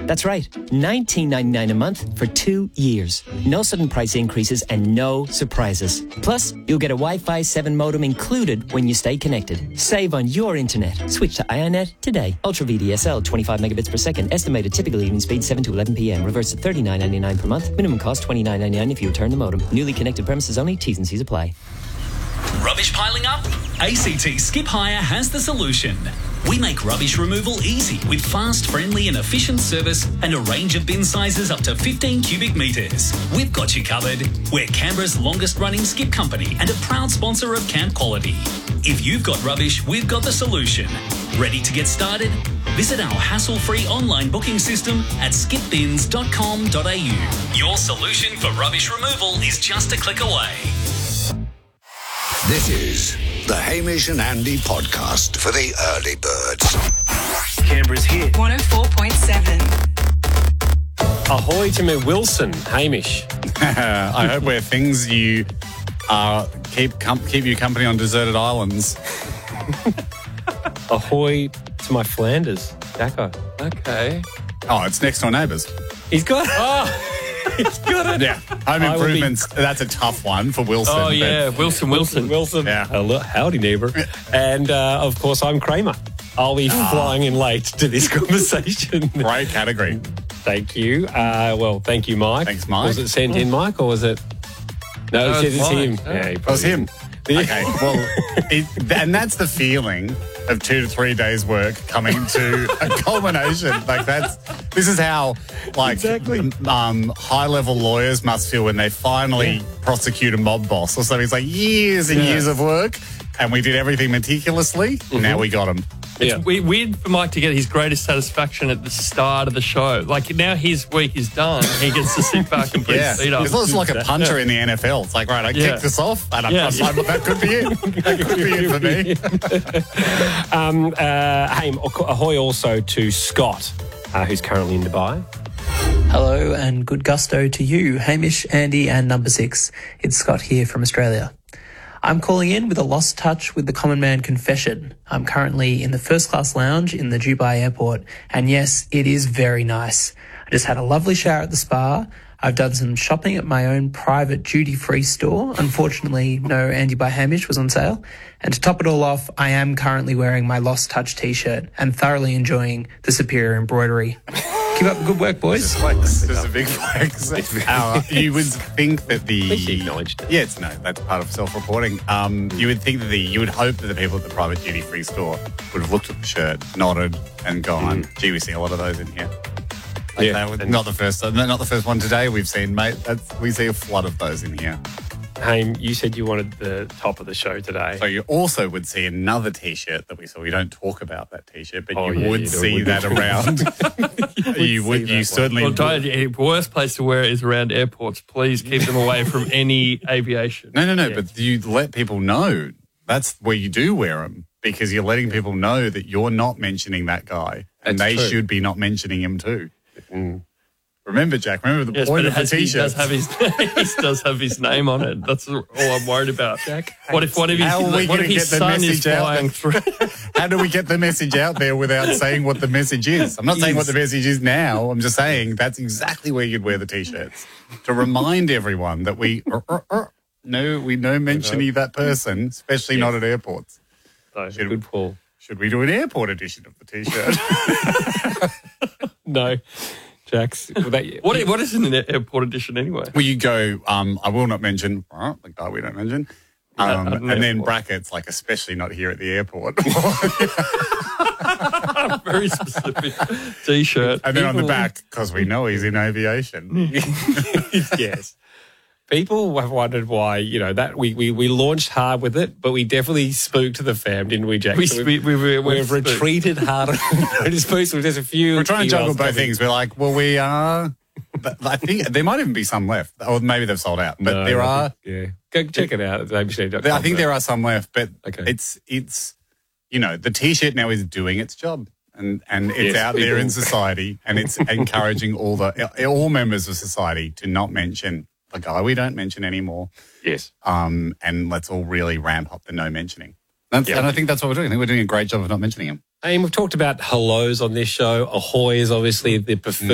That's right, $19.99 a month for 2 years. No sudden price increases and no surprises. Plus, you'll get a Wi-Fi 7 modem included when you stay connected. Save on your internet. Switch to IONET today. Ultra VDSL, 25 megabits per second. Estimated typical evening speed 7 to 11 p.m. Reverse to $39.99 per month. Minimum cost $29.99 if you return the modem. Newly connected premises only. T's and C's apply. Rubbish piling up? ACT Skip Hire has the solution. We make rubbish removal easy with fast, friendly and efficient service and a range of bin sizes up to 15 cubic metres. We've got you covered. We're Canberra's longest running skip company and a proud sponsor of Camp Quality. If you've got rubbish, we've got the solution. Ready to get started? Visit our hassle-free online booking system at skipbins.com.au. Your solution for rubbish removal is just a click away. This is the Hamish and Andy podcast for the early birds. Canberra's hit. 104.7. Ahoy to me, Wilson. Hamish. I hope we're things you keep you company on deserted islands. Ahoy to my Flanders, Jacko. Okay. Oh, it's next door neighbours. He's got he's got it. Yeah, home improvements. That's a tough one for Wilson. Oh, yeah, Wilson. Yeah. Hello, howdy, neighbour. And, of course, I'm Kramer. I'll be flying in late to this conversation. Great category. Thank you. Thank you, Mike. Thanks, Mike. Was it sent in, Mike, or was it... No, No, it's it's him. Mike. Yeah, That was him. Okay, well, and that's the feeling of 2 to 3 days' work coming to a culmination. This is how, high-level lawyers must feel when they finally prosecute a mob boss or something. It's like years and years of work, and we did everything meticulously, and now we got him. It's weird for Mike to get his greatest satisfaction at the start of the show. Like, now his week is done, he gets to sit back and put his feet up. It's almost like a punter in the NFL. It's like, right, I kicked this off, and that could be it. That could be it for me. Hey, ahoy also to Scott, who's currently in Dubai. Hello and good gusto to you, Hamish, Andy and Number 6. It's Scott here from Australia. I'm calling in with a lost touch with the common man confession. I'm currently in the first class lounge in the Dubai airport, and yes, it is very nice. I just had a lovely shower at the spa. I've done some shopping at my own private duty-free store. Unfortunately, no Andy by Hamish was on sale. And to top it all off, I am currently wearing my Lost Touch t-shirt and thoroughly enjoying the superior embroidery. Keep up the good work, boys. This is a big flex. You would think that the... At least you acknowledged it. Yeah, that's part of self-reporting. You would think that you would hope that the people at the private duty-free store would have looked at the shirt, nodded, and gone, gee, we see a lot of those in here. Not the first one today we've seen, mate. We see a flood of those in here. Hey, you said you wanted the top of the show today. So you also would see another T-shirt that we saw. We don't talk about that T-shirt, but you would see that around. You certainly would. The worst place to wear it is around airports. Please keep them away from any aviation. No, but you let people know. That's where you do wear them, because you're letting people know that you're not mentioning that guy, and they should be not mentioning him too. Remember, Jack, the point of the T-shirt. He does have his name on it. That's all I'm worried about. Jack, what if his son is flying through? How do we get the message out there without saying what the message is? I'm not saying what the message is now. I'm just saying that's exactly where you'd wear the T-shirts, to remind everyone that we no mentioning that person, especially not at airports. Good pull. Should we do an airport edition of the T-shirt? No. Jax. What is an airport edition anyway? Well, you go, I will not mention, the guy we don't mention, and then brackets, like especially not here at the airport. Very specific T-shirt. And then on the back, because we know he's in aviation. Yes. People have wondered why, that we launched hard with it, but we definitely spooked the fam, didn't we, Jack? We've retreated harder. There's a few. We're trying to juggle both things. We're like, well, we are. I think there might even be some left, or maybe they've sold out. But there are. Yeah, go check it out. I think there are some left, but it's the T-shirt now is doing its job. And it's out there in society, and it's encouraging all members of society to not mention a guy we don't mention anymore. Yes. And let's all really ramp up the no mentioning. And I think that's what we're doing. I think we're doing a great job of not mentioning him. And we've talked about hellos on this show. Ahoy is obviously the preferred